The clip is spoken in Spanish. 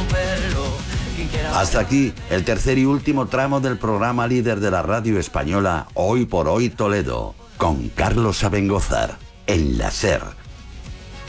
Hasta aquí el tercer y último tramo del programa líder de la radio española Hoy por Hoy Toledo, con Carlos Abengózar, en la SER,